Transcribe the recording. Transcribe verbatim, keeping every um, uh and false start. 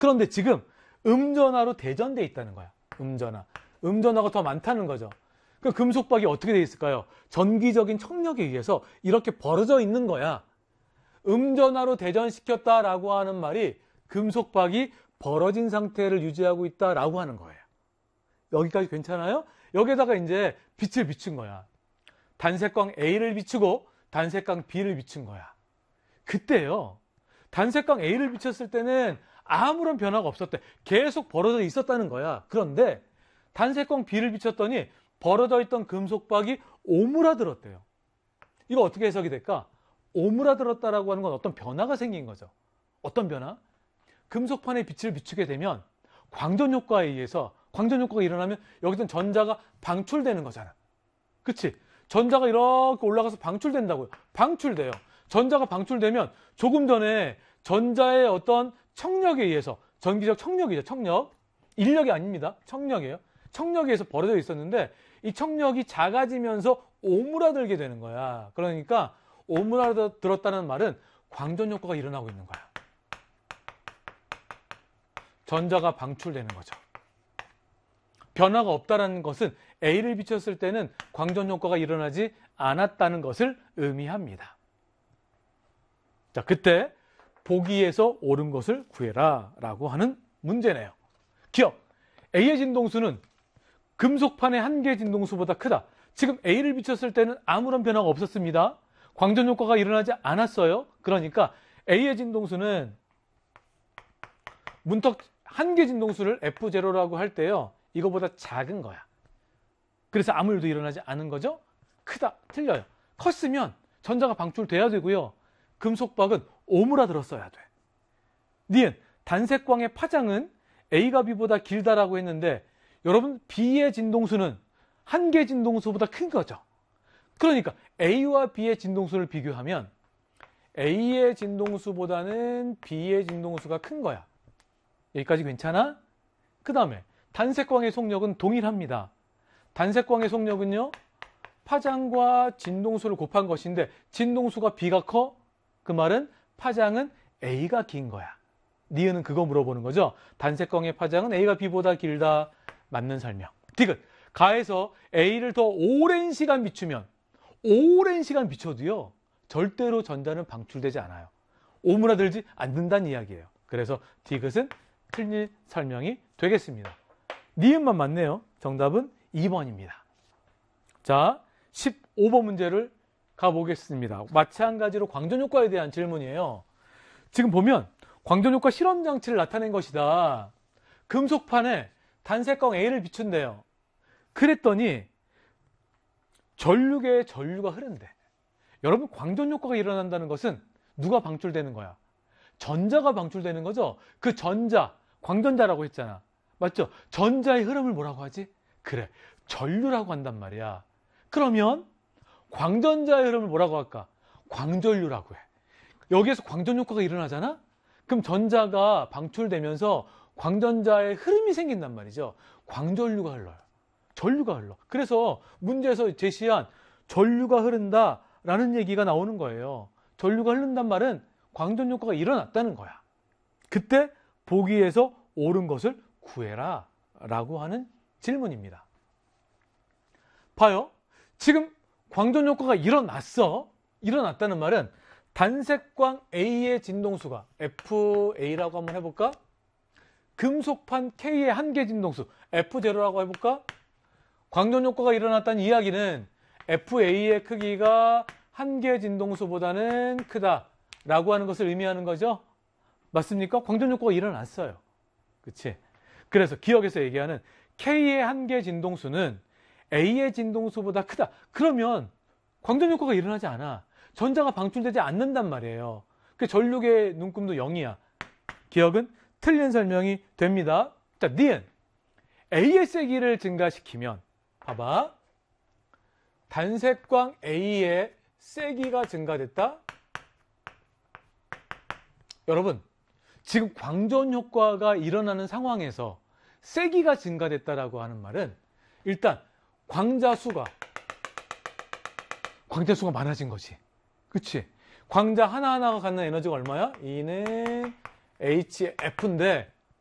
그런데 지금 음전하로 대전돼 있다는 거야. 음전하. 음전하가 더 많다는 거죠. 그 금속박이 어떻게 돼 있을까요? 전기적인 청력에 의해서 이렇게 벌어져 있는 거야. 음전하로 대전시켰다라고 하는 말이 금속박이 벌어진 상태를 유지하고 있다라고 하는 거예요. 여기까지 괜찮아요? 여기에다가 이제 빛을 비춘 거야. 단색광 A를 비추고 단색광 B를 비춘 거야. 그때요. 단색광 A를 비췄을 때는 아무런 변화가 없었대. 계속 벌어져 있었다는 거야. 그런데 단색광 B를 비췄더니 벌어져 있던 금속박이 오므라들었대요. 이거 어떻게 해석이 될까? 오므라들었다라고 하는 건 어떤 변화가 생긴 거죠. 어떤 변화? 금속판에 빛을 비추게 되면 광전 효과에 의해서 광전 효과가 일어나면 여기서 전자가 방출되는 거잖아. 그치? 전자가 이렇게 올라가서 방출된다고요. 방출돼요. 전자가 방출되면 조금 전에 전자의 어떤 청력에 의해서, 전기적 청력이죠. 청력. 인력이 아닙니다. 청력이에요. 청력에 의해서 벌어져 있었는데 이 청력이 작아지면서 오므라들게 되는 거야. 그러니까 오므라들었다는 말은 광전 효과가 일어나고 있는 거야. 전자가 방출되는 거죠. 변화가 없다는 것은 A를 비췄을 때는 광전 효과가 일어나지 않았다는 것을 의미합니다. 자, 그때 보기에서 옳은 것을 구해라 라고 하는 문제네요. 기억! A의 진동수는 금속판의 한 개의 진동수보다 크다. 지금 A를 비췄을 때는 아무런 변화가 없었습니다. 광전 효과가 일어나지 않았어요. 그러니까 A의 진동수는 문턱 한 개 진동수를 에프 제로라고 할 때요. 이거보다 작은 거야. 그래서 아무 일도 일어나지 않은 거죠. 크다. 틀려요. 컸으면 전자가 방출돼야 되고요. 금속박은 오므라들었어야 돼. 니은 단색광의 파장은 A가 B보다 길다라고 했는데 여러분 B의 진동수는 한 개 진동수보다 큰 거죠. 그러니까 A와 B의 진동수를 비교하면 A의 진동수보다는 B의 진동수가 큰 거야. 여기까지 괜찮아? 그 다음에 단색광의 속력은 동일합니다. 단색광의 속력은요, 파장과 진동수를 곱한 것인데 진동수가 B가 커? 그 말은 파장은 A가 긴 거야. 니은은 그거 물어보는 거죠. 단색광의 파장은 A가 B보다 길다. 맞는 설명. 디귿. 가에서 A를 더 오랜 시간 비추면 오랜 시간 비춰도요 절대로 전자는 방출되지 않아요. 오므라들지 않는다는 이야기예요. 그래서 디귿은 틀린 설명이 되겠습니다. 니은만 맞네요. 정답은 이 번입니다. 자, 십오 번 문제를 가보겠습니다. 마찬가지로 광전효과에 대한 질문이에요. 지금 보면 광전효과 실험장치를 나타낸 것이다. 금속판에 단색광 A를 비춘대요. 그랬더니 전류계에 전류가 흐른대. 여러분, 광전효과가 일어난다는 것은 누가 방출되는 거야? 전자가 방출되는 거죠. 그 전자, 광전자라고 했잖아. 맞죠? 전자의 흐름을 뭐라고 하지? 그래, 전류라고 한단 말이야. 그러면 광전자의 흐름을 뭐라고 할까? 광전류라고 해. 여기에서 광전효과가 일어나잖아? 그럼 전자가 방출되면서 광전자의 흐름이 생긴단 말이죠. 광전류가 흘러요. 전류가 흘러. 그래서 문제에서 제시한 전류가 흐른다라는 얘기가 나오는 거예요. 전류가 흐른단 말은 광전효과가 일어났다는 거야. 그때 보기에서 옳은 것을 구해라 라고 하는 질문입니다. 봐요. 지금 광전효과가 일어났어. 일어났다는 말은 단색광 A의 진동수가 에프 에이라고 한번 해볼까? 금속판 K의 한 개 진동수 에프 제로라고 해볼까? 광전효과가 일어났다는 이야기는 에프 에이의 크기가 한 개 진동수보다는 크다 라고 하는 것을 의미하는 거죠. 맞습니까? 광전효과가 일어났어요. 그치? 그래서 기억에서 얘기하는 K의 한 개 진동수는 A의 진동수보다 크다. 그러면 광전효과가 일어나지 않아. 전자가 방출되지 않는단 말이에요. 그 전류계의 눈금도 영이야. 기억은 틀린 설명이 됩니다. 자, 니은. A의 세기를 증가시키면, 봐봐. 단색광 A의 세기가 증가됐다. 여러분, 지금 광전 효과가 일어나는 상황에서 세기가 증가됐다라고 하는 말은 일단 광자 수가 광자 수가 많아진 거지. 그치? 광자 하나하나가 갖는 에너지가 얼마야? E는 에이치 에프인데